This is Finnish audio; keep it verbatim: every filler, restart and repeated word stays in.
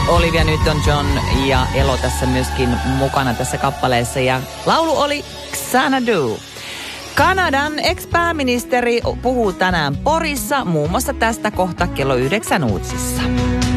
Olivia Newton-John ja Elo tässä myöskin mukana tässä kappaleessa. Ja laulu oli Xanadu. Kanadan ex-pääministeri puhuu tänään Porissa muun muassa tästä kohta kello yhdeksän uutisissa.